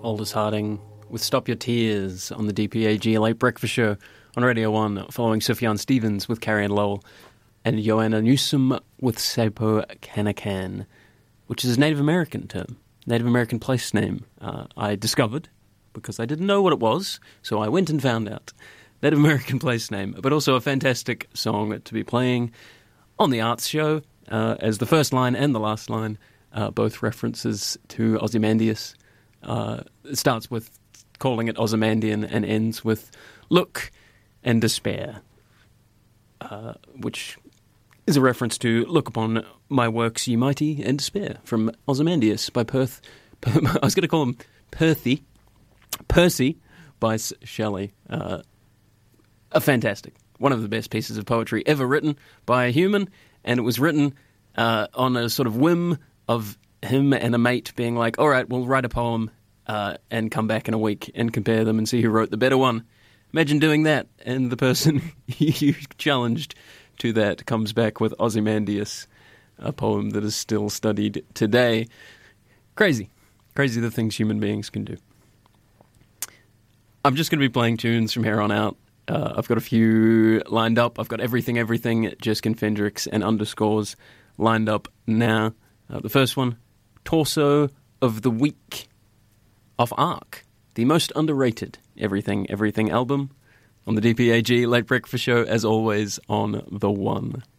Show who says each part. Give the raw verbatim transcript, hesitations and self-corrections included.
Speaker 1: Aldous Harding with Stop Your Tears on the D P A G Late Breakfast Show on Radio one, following Sufjan Stevens with Carrie Ann Lowell and Joanna Newsom with Sapo Kanakan, which is a Native American term, Native American place name. Uh, I discovered, because I didn't know what it was, so I went and found out. Native American place name, but also a fantastic song to be playing on the Arts Show, uh, as the first line and the last line, uh, both references to Ozymandias. Uh, it starts with calling it Ozymandian and ends with look and despair, uh, which is a reference to look upon my works ye mighty and despair, from Ozymandias by Perth. I was going to call him Perthy, Percy by Shelley. Uh, a fantastic, one of the best pieces of poetry ever written by a human, and it was written uh, on a sort of whim of him and a mate being like, all right, we'll write a poem uh, and come back in a week and compare them and see who wrote the better one. Imagine doing that, and the person you challenged to that comes back with Ozymandias, a poem that is still studied today. Crazy. Crazy the things human beings can do. I'm just going to be playing tunes from here on out. Uh, I've got a few lined up. I've got Everything, Everything, Jeskin Fendrix, and Underscores lined up now. Uh, the first one, Torso of the Week of Arc, the most underrated Everything, Everything album on the D P A G Late Breakfast Show, as always, on The One.